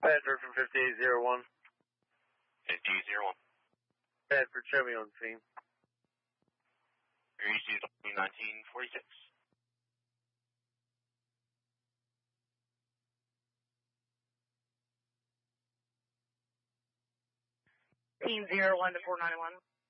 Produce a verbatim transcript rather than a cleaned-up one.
Bedford from fifty-eight zero one. fifty-eight zero one. Bedford, show me on scene. Your E C is nineteen forty-six. Team zero one to four ninety-one.